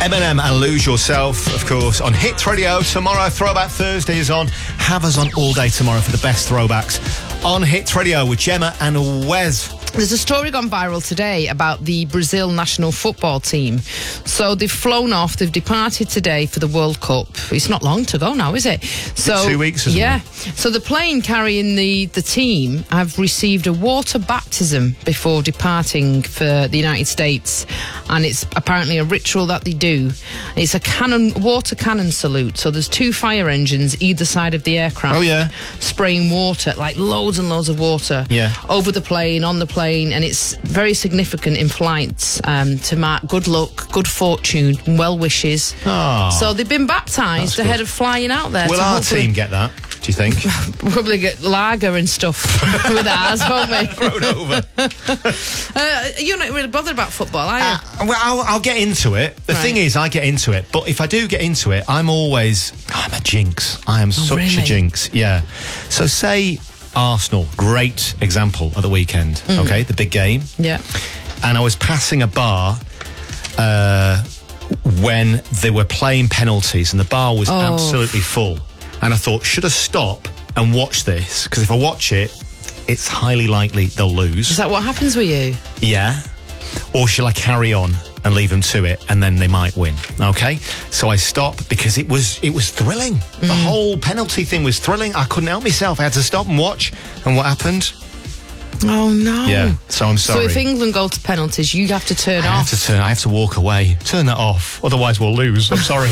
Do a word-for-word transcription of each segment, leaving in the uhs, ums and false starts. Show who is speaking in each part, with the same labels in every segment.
Speaker 1: Eminem and Lose Yourself, of course, on Hits Radio. Tomorrow, Throwback Thursday is on. Have us on all day tomorrow for the best throwbacks on Hits Radio with Gemma and Wes.
Speaker 2: There's a story gone viral today about the Brazil national football team. So they've flown off, they've departed today for the World Cup. It's not long to go now, is it? So
Speaker 1: is it two weeks, isn't
Speaker 2: yeah.
Speaker 1: it?
Speaker 2: So the plane carrying the, the team have received a water baptism before departing for the United States. And it's apparently a ritual that they do. It's a cannon, water cannon salute. So there's two fire engines either side of the aircraft.
Speaker 1: Oh, yeah.
Speaker 2: Spraying water, like loads and loads of water.
Speaker 1: Yeah.
Speaker 2: Over the plane, on the plane. And it's very significant in flights um, to mark good luck, good fortune, and well wishes.
Speaker 1: Oh,
Speaker 2: so they've been baptised ahead of flying out there.
Speaker 1: Will our team get that, do you think?
Speaker 2: Probably get lager and stuff with ours, won't we?
Speaker 1: Thrown over.
Speaker 2: uh, you're not really bothered about football, are you?
Speaker 1: Uh, well, I'll, I'll get into it. The
Speaker 2: Right.
Speaker 1: thing is, I get into it. But if I do get into it, I'm always... I'm a jinx. I am such
Speaker 2: really?
Speaker 1: a jinx. Yeah. So say... Arsenal, great example at the weekend, mm. okay, the big game.
Speaker 2: Yeah.
Speaker 1: And I was passing a bar uh, when they were playing penalties and the bar was
Speaker 2: oh.
Speaker 1: absolutely full. And I thought, should I stop and watch this? Because if I watch it, it's highly likely they'll lose.
Speaker 2: Is that what happens with you?
Speaker 1: Yeah. Or shall I carry on and leave them to it and then they might win? Okay? So I stopped because it was it was thrilling. Mm. The whole penalty thing was thrilling. I couldn't help myself. I had to stop and watch. And what happened?
Speaker 2: Oh, no.
Speaker 1: Yeah, so I'm sorry.
Speaker 2: So if England go to penalties, you have to turn
Speaker 1: I
Speaker 2: off.
Speaker 1: have to turn, I have to walk away. Turn that off. Otherwise we'll lose. I'm sorry.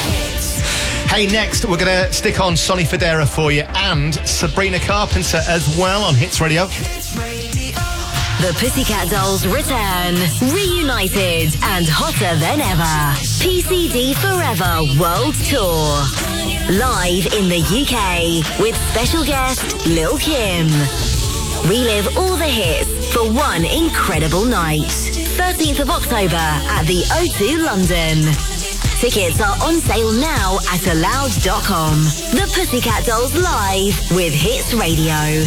Speaker 1: Hey, next, we're going to stick on Sonny Fodera for you and Sabrina Carpenter as well on Hits Radio.
Speaker 3: The Pussycat Dolls return, reunited and hotter than ever. P C D Forever World Tour. Live in the U K with special guest Lil' Kim. Relive all the hits for one incredible night. thirteenth of October at the O two London. Tickets are on sale now at aloud dot com. The Pussycat Dolls live with Hits Radio.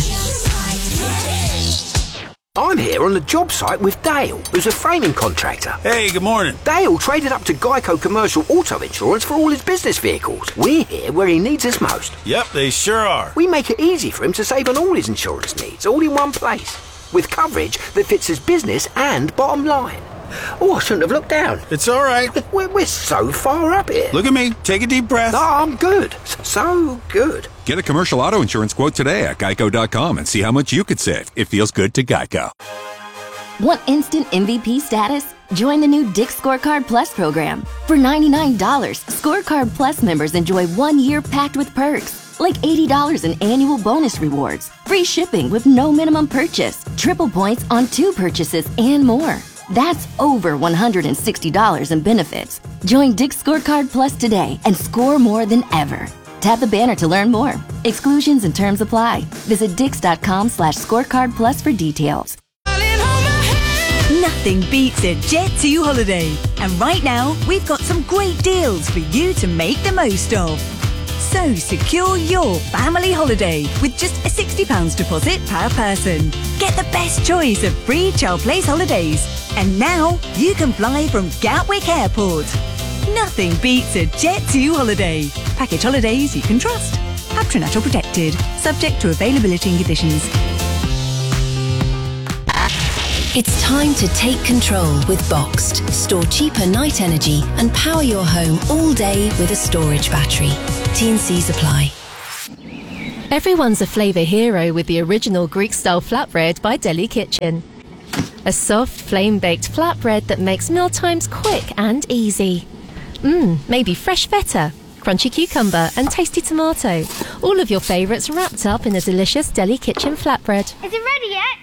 Speaker 4: I'm here on the job site with Dale, who's a framing contractor.
Speaker 5: Hey, good morning.
Speaker 4: Dale traded up to Geico Commercial Auto Insurance for all his business vehicles. We're here where he needs us most.
Speaker 5: Yep, they sure are.
Speaker 4: We make it easy for him to save on all his insurance needs, all in one place, with coverage that fits his business and bottom line. Oh, I shouldn't have looked down.
Speaker 5: It's all right.
Speaker 4: We're, we're so far up here.
Speaker 5: Look at me. Take a deep breath.
Speaker 4: Oh, I'm good. So good.
Speaker 6: Get a commercial auto insurance quote today at geico dot com and see how much you could save. It feels good to Geico.
Speaker 7: Want instant M V P status? Join the new Dick's Scorecard Plus program. For ninety-nine dollars, Scorecard Plus members enjoy one year packed with perks, like eighty dollars in annual bonus rewards, free shipping with no minimum purchase, triple points on two purchases, and more. That's over one hundred sixty dollars in benefits. Join Dick's Scorecard Plus today and score more than ever. Tap the banner to learn more. Exclusions and terms apply. Visit dix.com slash scorecard plus for details.
Speaker 8: Nothing beats a Jet two holiday. And right now, we've got some great deals for you to make the most of. So secure your family holiday with just a sixty pounds deposit per person. Get the best choice of free child place holidays. And now you can fly from Gatwick Airport. Nothing beats a Jet two holiday. Package holidays you can trust. Patronato protected. Subject to availability and conditions.
Speaker 9: It's time to take control with Boxed. Store cheaper night energy and power your home all day with a storage battery. T and C's apply.
Speaker 10: Everyone's a flavour hero with the original Greek-style flatbread by Deli Kitchen. A soft, flame-baked flatbread that makes mealtimes quick and easy. Mmm, maybe fresh feta, crunchy cucumber and tasty tomato. All of your favourites wrapped up in a delicious Deli Kitchen flatbread.
Speaker 11: Is it ready yet?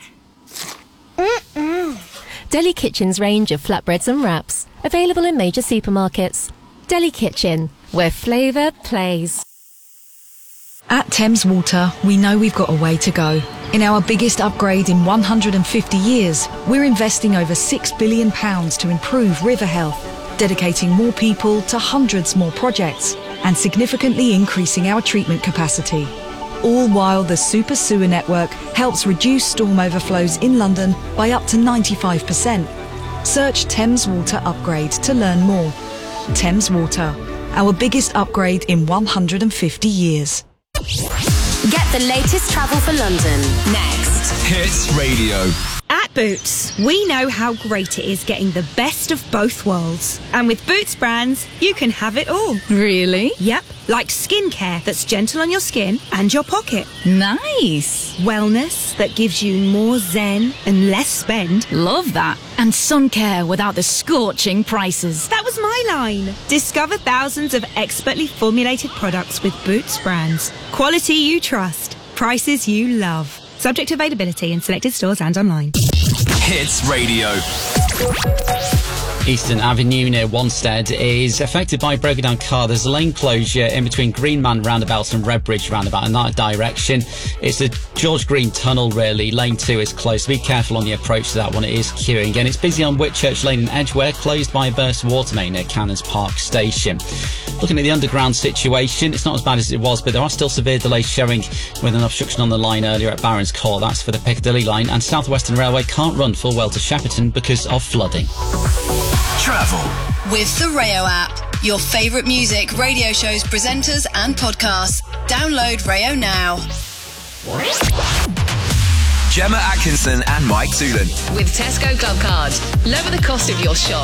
Speaker 11: Mm-mm.
Speaker 10: Deli Kitchen's range of flatbreads and wraps, available in major supermarkets. Deli Kitchen, where flavour plays.
Speaker 12: At Thames Water, we know we've got a way to go. In our biggest upgrade in one hundred fifty years, we're investing over six billion pounds to improve river health, dedicating more people to hundreds more projects, and significantly increasing our treatment capacity. All while the Super Sewer Network helps reduce storm overflows in London by up to ninety-five percent. Search Thames Water Upgrade to learn more. Thames Water, our biggest upgrade in one hundred fifty years.
Speaker 3: Get the latest travel for London next.
Speaker 11: Hits Radio.
Speaker 13: At Boots, we know how great it is getting the best of both worlds. And with Boots brands, you can have it all.
Speaker 12: Really?
Speaker 13: Yep, like skincare that's gentle on your skin and your pocket.
Speaker 12: Nice.
Speaker 13: Wellness that gives you more zen and less spend.
Speaker 12: Love that. And sun care without the scorching prices.
Speaker 13: That was my line. Discover thousands of expertly formulated products with Boots brands. Quality you trust. Prices you love. Subject to availability in selected stores and online.
Speaker 11: Hits Radio.
Speaker 14: Eastern Avenue near Wanstead is affected by a broken down car. There's a lane closure in between Greenman roundabouts and Redbridge roundabout in that direction. It's the George Green Tunnel, really. Lane two is closed. Be careful on the approach to that one. It is queuing. And it's busy on Whitchurch Lane in Edgware, closed by a burst water main near Cannons Park Station. Looking at the underground situation, it's not as bad as it was, but there are still severe delays showing with an obstruction on the line earlier at Barron's Court. That's for the Piccadilly line. And South Western Railway can't run full well to Shepperton because of flooding.
Speaker 11: Travel
Speaker 15: with the Rayo app. Your favourite music, radio shows, presenters and podcasts. Download Rayo now.
Speaker 11: Gemma Atkinson and Mike Toolan.
Speaker 16: With Tesco Club Card. Lower the cost of your shop